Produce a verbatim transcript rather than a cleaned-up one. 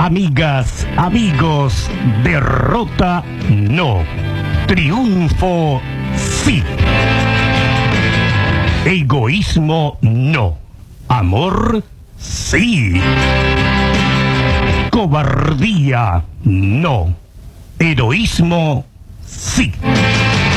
Amigas, amigos, derrota no, triunfo sí. Egoísmo no, amor sí. Cobardía no, heroísmo sí.